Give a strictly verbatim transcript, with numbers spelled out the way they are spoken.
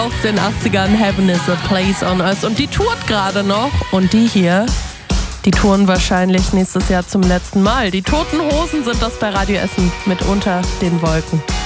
Aus den achtzigern, Heaven is a Place on Earth. Und die tourt gerade noch. Und die hier, die touren wahrscheinlich nächstes Jahr zum letzten Mal. Die Toten Hosen sind das bei Radio Essen mit Unter den Wolken.